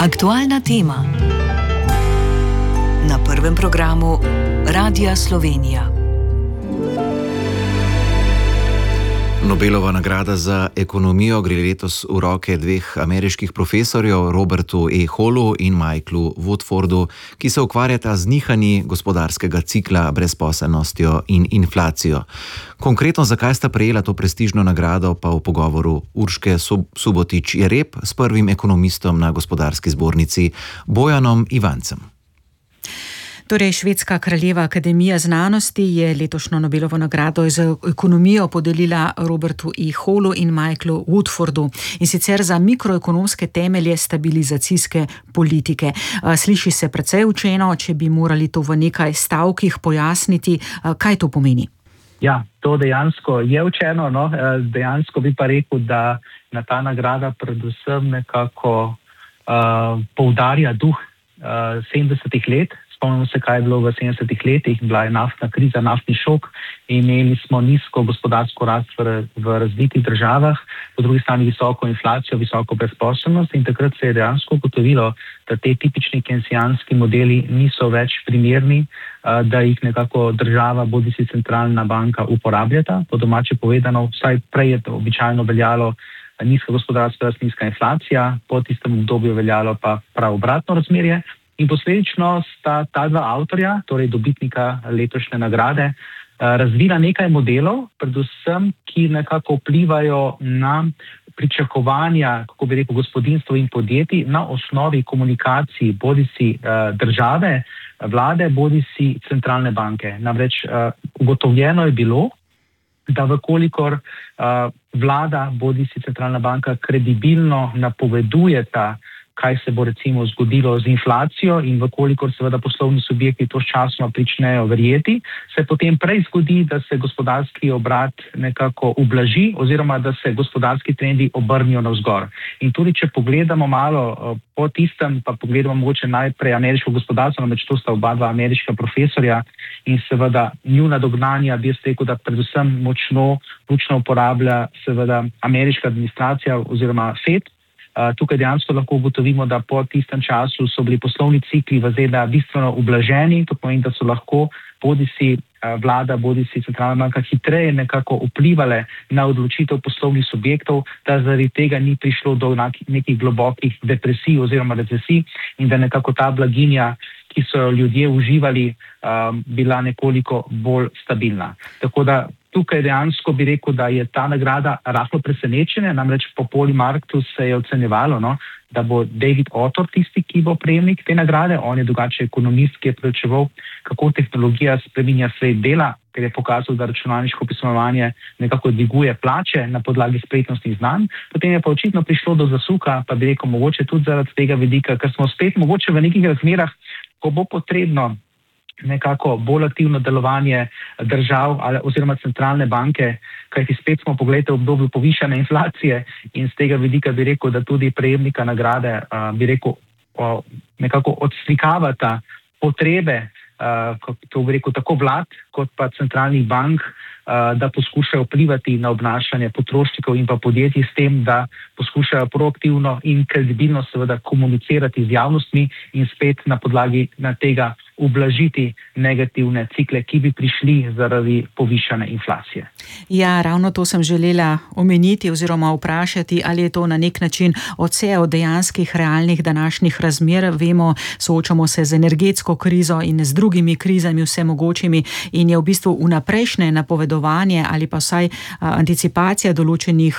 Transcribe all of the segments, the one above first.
Aktualna tema na prvem programu Radia Slovenija. Nobelova nagrada za ekonomijo gre letos v roke dveh ameriških profesorjev, Robertu E. Hallu in Michaelu Woodfordu, ki se ukvarjata z nihanji gospodarskega cikla, brezposelnostjo in inflacijo. Konkretno, zakaj sta prejela to prestižno nagrado, pa v pogovoru Urške Subotič-Jereb s prvim ekonomistom na Gospodarski zbornici Bojanom Ivancem. Torej, Švedska kraljeva akademija znanosti je letošnjo Nobelovo nagrado za ekonomijo podelila Robertu E. Hallu in Michaelu Woodfordu, in sicer za mikroekonomske temelje stabilizacijske politike. Sliši se precej učeno, če bi morali to v nekaj stavkih pojasniti, kaj to pomeni? Ja, to dejansko je učeno, no. Dejansko bi pa rekel, da na ta nagrada predvsem nekako poudarja duh 70 let. Spomnimo se, kaj je bilo v 70 letih, bila je naftna kriza, naftni šok, imeli smo nizko gospodarsko rast v razvitih državah, po drugi strani visoko inflacijo, visoko brezposelnost, in takrat se je dejansko ugotovilo, da te tipični keynesijanski modeli niso več primerni, da jih nekako država, bodisi centralna banka, uporabljata. Po domače povedano, vsaj prej je to običajno veljalo nizka gospodarska rast, nizka inflacija, po tistem obdobju veljalo pa prav obratno razmerje. In posledično sta ta dva avtorja, torej dobitnika letošnje nagrade, razvila nekaj modelov, predvsem, ki nekako vplivajo na pričakovanja, kako bi rekel, gospodinjstva in podjetij na osnovi komunikacij bodisi države, vlade, bodisi centralne banke. Namreč ugotovljeno je bilo, da vkolikor vlada, bodisi centralna banka kredibilno napovedujeta, kaj se bo recimo zgodilo z inflacijo, in vkolikor seveda poslovni subjekti to sčasoma pričnejo verjeti, se potem prej zgodi, da se gospodarski obrat nekako ublaži oziroma da se gospodarski trendi obrnijo navzgor. In tudi če pogledamo malo po tistem, pa pogledamo mogoče najprej ameriško gospodarstvo, namreč to sta oba dva ameriška profesorja in seveda njuna dognanja, bi jaz rekel, da predvsem močno uporablja seveda ameriška administracija oziroma Fed. Tukaj dejansko lahko ugotovimo, da po tistem času so bili poslovni cikli v ZDA bistveno ublaženi, to pomeni, da so lahko bodisi vlada, bodisi centralna banka hitreje nekako vplivale na odločitev poslovnih subjektov, da zaradi tega ni prišlo do nekih globokih depresij oziroma recesij in da nekako ta blaginja, ki so jo ljudje uživali, bila nekoliko bolj stabilna. Tako da tukaj dejansko bi rekel, da je ta nagrada rahlo presenečenje, namreč po Polymarktu se je ocenjevalo, da bo David Autor tisti, ki bo prejemnik te nagrade. On je drugače ekonomist, ki je preučeval, kako tehnologija spreminja svet dela, ker je pokazal, da računalniško opismenjevanje nekako dviguje plače na podlagi spretnostnih znanj. Potem je pa očitno prišlo do zasuka, pa bi rekel mogoče tudi zaradi tega vidika, ker smo spet mogoče v nekih razmerah, ko bo potrebno nekako bolj aktivno delovanje držav oziroma centralne banke, kajti spet smo, pogledajte, v obdobju povišane inflacije, in z tega vidika bi rekel, da tudi prejemnika nagrade bi rekel nekako odslikavata potrebe, to bi rekel, tako vlad kot pa centralnih bank, da poskušajo vplivati na obnašanje potrošnikov in pa podjetij s tem, da poskušajo proaktivno in kredibilno seveda komunicirati z javnostmi in spet na podlagi tega ublažiti negativne cikle, ki bi prišli zaradi povišane inflacije. Ja, ravno to sem želela omeniti oziroma vprašati, ali je to na nek način odsev dejanskih realnih današnjih razmer. Vemo, soočamo se z energetsko krizo in z drugimi krizami vsemogočimi, in je v bistvu vnaprejšnje napovedovanje ali pa vsaj anticipacija določenih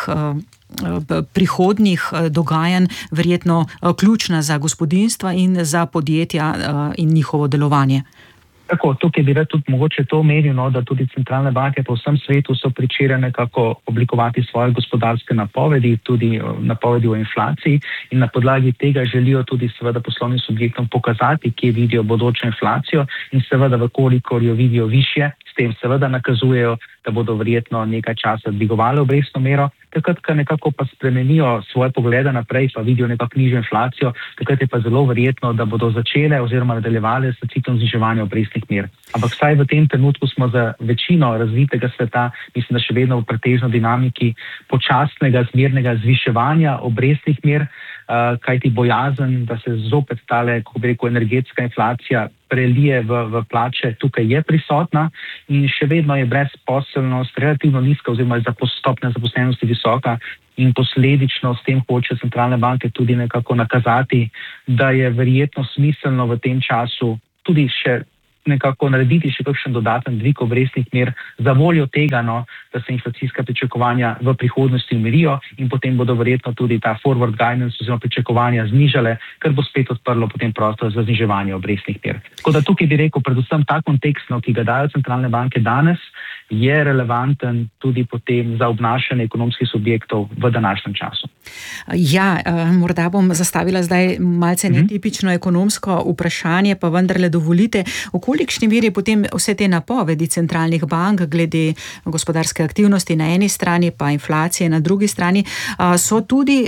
prihodnjih dogajanj verjetno ključna za gospodinjstva in za podjetja in njihovo delovanje. Tako, tukaj bi rad tudi mogoče to omenil, da tudi centralne banke po vsem svetu so pričele nekako oblikovati svoje gospodarske napovedi, tudi napovedi o inflaciji, in na podlagi tega želijo tudi seveda poslovnim subjektom pokazati, kje vidijo bodočo inflacijo, in seveda, vkolikor jo vidijo višje, s tem seveda nakazujejo, da bodo verjetno nekaj časa dvigovali obrestno mero. Takrat, ko nekako pa spremenijo svoje poglede naprej, pa vidijo nekako nižjo inflacijo, takrat je pa zelo verjetno, da bodo začele oziroma nadaljevale s ciklom zniževanja obrestnih mer. Ampak vsaj v tem trenutku smo za večino razvitega sveta, mislim, da še vedno v pretežno dinamiki počasnega, zmernega zviševanja obrestnih mer, kajti bojazen, da se zopet tale, kako bi rekel, energetska inflacija prelije v plače, tukaj je prisotna in še vedno je brezposelnost relativno nizka oziroma stopnja zaposlenosti visoka in posledično s tem hoče centralne banke tudi nekako nakazati, da je verjetno smiselno v tem času tudi še nekako narediti še kakšen dodaten dvig obrestnih mer za voljo tega, da se inflacijska pričakovanja v prihodnosti umirijo in potem bodo verjetno tudi ta forward guidance oziroma pričakovanja znižale, kar bo spet odprlo potem prostor za zniževanje obrestnih mer. Tako da tukaj bi rekel, predvsem ta kontekst, ki ga dajo centralne banke danes, je relevanten tudi potem za obnašanje ekonomskih subjektov v današnjem času. Ja, morda bom zastavila zdaj malce netipično ekonomsko vprašanje, pa vendarle dovolite, v kolikšni meri potem vse te napovedi centralnih bank glede gospodarske aktivnosti na eni strani, pa inflacije na drugi strani, so tudi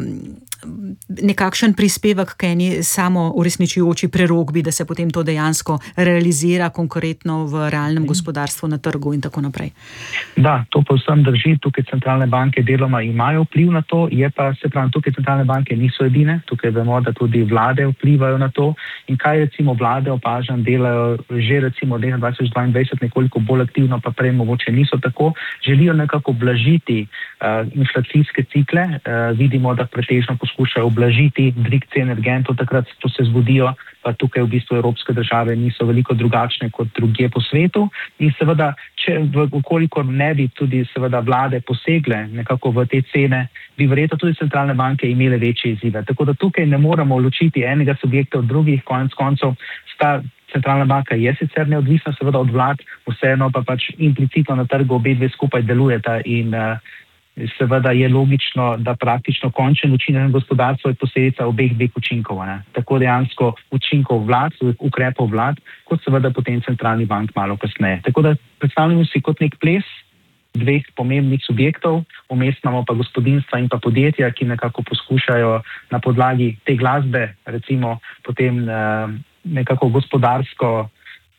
nekakšen prispevek k eni samo uresničujoči prerokbi, da se potem to dejansko realizira konkretno v realnem gospodarstvu, na trgu in tako naprej. Da, to povsem drži. Tukaj centralne banke deloma imajo vpliv na to, je pa se pravi, tukaj centralne banke niso edine, tukaj vemo, da tudi vlade vplivajo na to in kaj recimo vlade opažam delajo že recimo od leta 2022 nekoliko bolj aktivno, pa prej mogoče niso tako, želijo nekako blažiti inflacijske cikle, vidimo, da pretežno poskušajo ublažiti dvig cen energentov, takrat to se zgodijo, pa tukaj v bistvu evropske države niso veliko drugačne kot drugje po svetu in seveda, ukolikor ne bi tudi seveda vlade posegle nekako v te cene, bi verjetno tudi centralne banke imele večje izzive. Tako da tukaj ne moramo ločiti enega subjekta od drugih, konec koncev sta centralna banka je sicer neodvisna seveda od vlad, vseeno pa pač implicitno na trgu obe dve skupaj delujeta in seveda je logično, da praktično končen učinek na gospodarstvo je posledica obeh dveh učinkov. Tako dejansko učinkov vlad, ukrepov vlad, kot seveda potem centralni bank malo kasneje. Tako da predstavljamo si kot nek ples dveh pomembnih subjektov, vmes imamo pa gospodinjstva in pa podjetja, ki nekako poskušajo na podlagi te glasbe, recimo potem nekako gospodarsko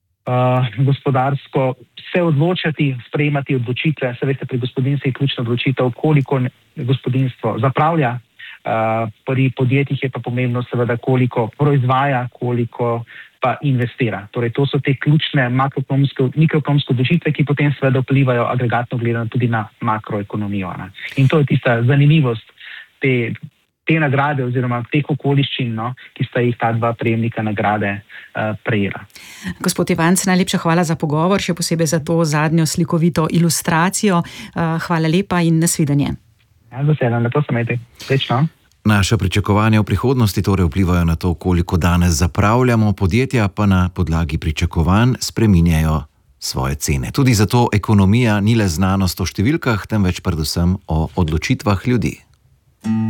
se odločati, sprejemati odločitve. Se veste, pri gospodinjstvu je ključna odločitev, koliko gospodinjstvo zapravlja, pri podjetjih je pa pomembno seveda, koliko proizvaja, koliko pa investira. Torej, to so te ključne mikroekonomske odločitve, ki potem seveda vplivajo agregatno gledano tudi na makroekonomijo. In to je tista zanimivost te nagrade oziroma teh okoliščin, ki sta jih ta dva prejemnika nagrade prejela. Gospod Ivanc, najlepša hvala za pogovor, še posebej za to zadnjo slikovito ilustracijo. Hvala lepa in nasvidenje. Ja, z veseljem, lepo se imejte. Srečno. Naša pričakovanja v prihodnosti torej vplivajo na to, koliko danes zapravljamo, podjetja pa na podlagi pričakovanj spreminjajo svoje cene. Tudi zato ekonomija ni le znanost o številkah, temveč predvsem o odločitvah ljudi.